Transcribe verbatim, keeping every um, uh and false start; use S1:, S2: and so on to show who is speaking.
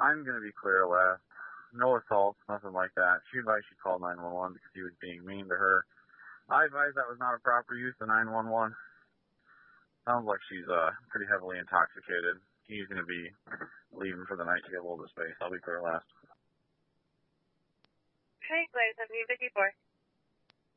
S1: I'm going to be clear last. No assaults, nothing like that. She advised she called nine one one because he was being mean to her. I advised that was not a proper use of nine one one. Sounds like she's uh pretty heavily intoxicated. He's going to be leaving for the night to get a little bit of space. I'll be clear last.
S2: Okay, Blaze, I'm Vicky four.